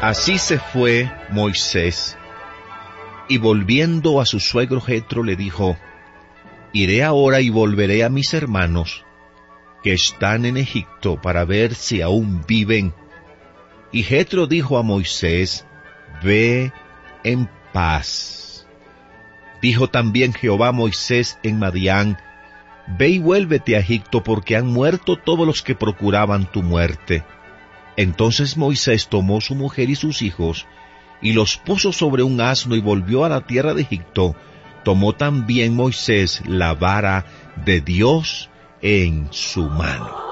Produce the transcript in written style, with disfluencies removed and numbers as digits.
Así se fue Moisés, y volviendo a su suegro Jetro le dijo: Iré ahora y volveré a mis hermanos, que están en Egipto, para ver si aún viven. Y Jetro dijo a Moisés: Ve en paz. Dijo también Jehová a Moisés en Madián: Ve y vuélvete a Egipto, porque han muerto todos los que procuraban tu muerte. Entonces Moisés tomó su mujer y sus hijos, y los puso sobre un asno y volvió a la tierra de Egipto. Tomó también Moisés la vara de Dios en su mano.